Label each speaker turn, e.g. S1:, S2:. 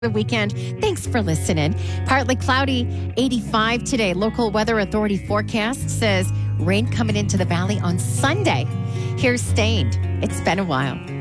S1: the weekend. Thanks for listening. Partly cloudy, 85 today. Local Weather Authority forecast says rain coming into the valley on Sunday. Here's Stained. It's been a while.